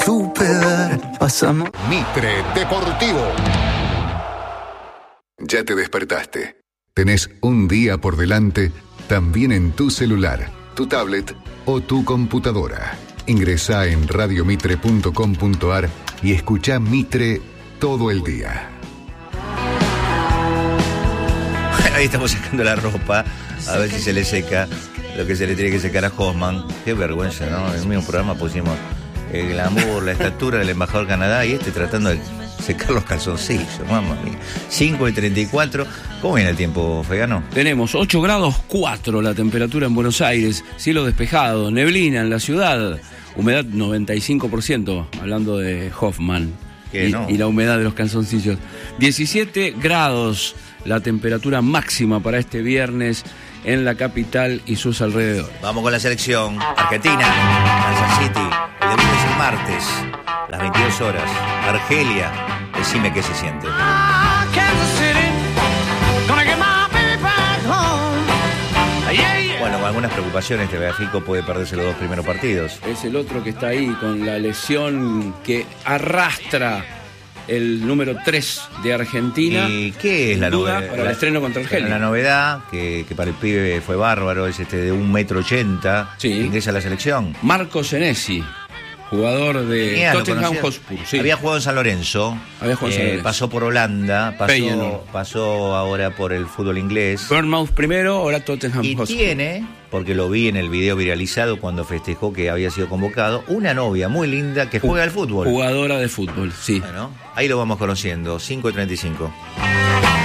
Pasamos. Mitre Deportivo. Ya te despertaste. Tenés un día por delante, también en tu celular, tu tablet o tu computadora. Ingresá en radiomitre.com.ar y escuchá Mitre todo el día. Ahí estamos sacando la ropa, a ver si se le seca lo que se le tiene que secar a Hoffman. Qué vergüenza, ¿no? En el mismo programa pusimos el glamour, la estatura del embajador Canadá y tratando de secar los calzoncillos, mamá mía. 5:34. ¿Cómo viene el tiempo, Fegano? Tenemos 8 grados 4 la temperatura en Buenos Aires, cielo despejado, neblina en la ciudad, humedad 95%, hablando de Hoffman y la humedad de los calzoncillos. 17 grados la temperatura máxima para este viernes en la capital y sus alrededores. Vamos con la selección Argentina, Kansas City. El debut es el martes, las 22 horas. Argelia, decime qué se siente. Bueno, con algunas preocupaciones, Fico puede perderse los 2 primeros partidos. Es el otro que está ahí con la lesión que arrastra el número 3 de Argentina. ¿Y qué es la novedad? Para el estreno contra Argelia. La novedad, que para el pibe fue bárbaro, es de 1,80 m, sí. Ingresa a la selección. Marco Senesi, jugador de Tottenham Hotspur. Sí. Había jugado en San Lorenzo. Pasó por Holanda, pasó ahora por el fútbol inglés. Bournemouth primero, ahora Tottenham Hotspur. Y tiene, porque lo vi en el video viralizado cuando festejó que había sido convocado, una novia muy linda que juega al fútbol. Jugadora de fútbol, sí. Bueno, ahí lo vamos conociendo, 5:35.